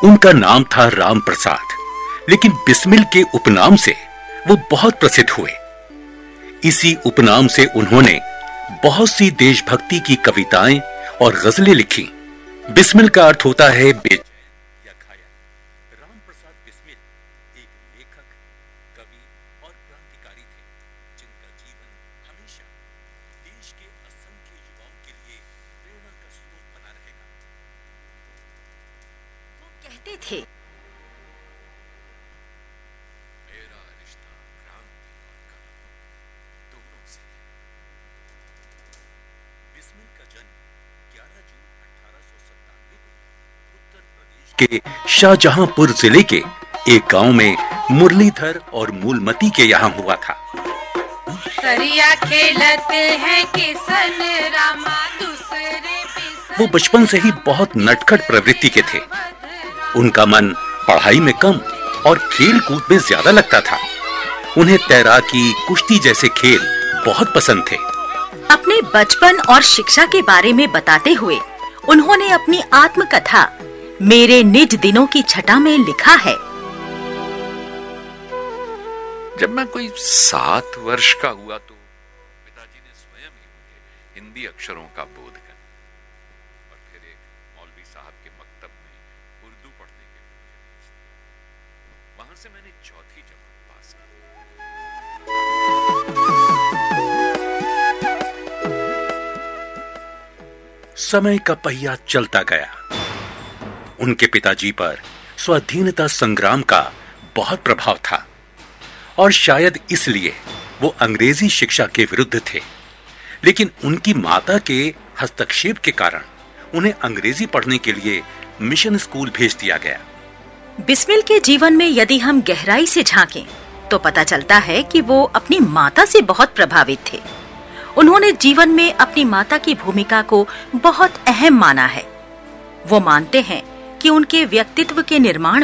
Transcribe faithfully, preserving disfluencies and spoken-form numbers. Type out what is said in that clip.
उनका नाम था राम प्रसाद, लेकिन बिस्मिल के उपनाम से वो बहुत प्रसिद्ध हुए। इसी उपनाम से उन्होंने बहुत सी देशभक्ति की कविताएं और गजलें लिखी। बिस्मिल का अर्थ होता है बेचैन या घायल। राम प्रसाद बिस्मिल एक लेखक, कवि और क्रांतिकारी थे, जिनका जीवन हमेशा देश के असंख्य युवाओं के लिए प्रेरणा का स्रोत बना रहेगा। वो कहते थे, मेरा रिश्ता क्रांति और कला दोनों से है। बिस्मिल का जन्म ग्यारह जून अठारह सौ सत्तानवे को उत्तर प्रदेश के शाहजहांपुर जिले के एक गांव में मुरलीधर और मूलमती के यहाँ हुआ था। सरिया खेलते हैं किसन रामा दूसरे वो बचपन से ही बहुत नटखट प्रवृत्ति के थे। उनका मन पढ़ाई में कम और खेल कूद में ज्यादा लगता था। उन्हें तैराकी, कुश्ती जैसे खेल बहुत पसंद थे। अपने बचपन और शिक्षा के बारे में बताते हुए उन्होंने अपनी आत्मकथा मेरे निज दिनों की छटा में लिखा है। जब मैं कोई सात वर्ष का हुआ तो पिताजी ने स्वयं ही मुझे हिंदी अक्षरों का बोध कराया और फिर एक मौलवी साहब के मकतब में उर्दू पढ़ने के लिए मुझे भेज दिया। वहां से मैंने चौथी जमात पास की। समय का पहिया चलता गया। उनके पिताजी पर स्वाधीनता संग्राम का बहुत प्रभाव था और शायद इसलिए वो अंग्रेजी शिक्षा के विरुद्ध थे, लेकिन उनकी माता के हस्तक्षेप के कारण उन्हें अंग्रेजी पढ़ने के लिए मिशन स्कूल भेज दिया गया। बिस्मिल के जीवन में यदि हम गहराई से झांकें तो पता चलता है कि वो अपनी माता से बहुत प्रभावित थे। उन्होंने जीवन में अपनी माता की भूमिका को बहुत अहम माना है। वो मानते हैं कि उनके व्यक्तित्व के निर्माण